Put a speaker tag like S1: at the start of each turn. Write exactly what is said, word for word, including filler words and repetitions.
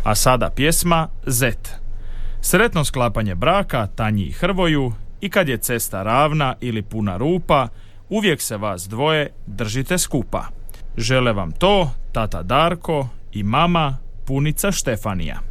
S1: A sada pjesma Zet. Sretno sklapanje braka Tanji i Hrvoju, i kad je cesta ravna ili puna rupa, uvijek se vas dvoje držite skupa. Žele vam to tata Darko i mama Punica Štefanija.